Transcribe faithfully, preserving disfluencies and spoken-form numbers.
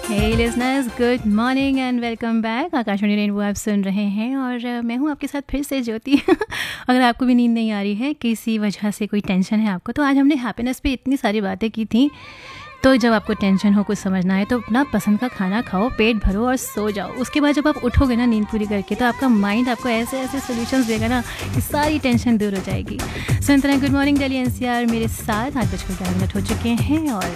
Hey listeners, good morning and welcome back. Akashvani rainbow आप सुन रहे हैं और मैं हूं आपके साथ फिर से ज्योति। अगर आपको भी नींद नहीं आ रही है, किसी वजह से कोई टेंशन है आपको, तो आज हमने हैप्पीनेस पे इतनी सारी बातें की थी। तो जब आपको टेंशन हो, कुछ समझना है, तो अपना पसंद का खाना खाओ, पेट भरो और सो जाओ। उसके बाद जब आप उठोगे ना नींद पूरी करके, तो आपका माइंड आपको ऐसे ऐसे सोल्यूशंस देगा ना कि सारी टेंशन दूर हो जाएगी। सुनते हैं गुड मॉर्निंग दिल्ली एनसीआर मेरे साथ। आठ बजकर ग्यारह मिनट हो चुके हैं और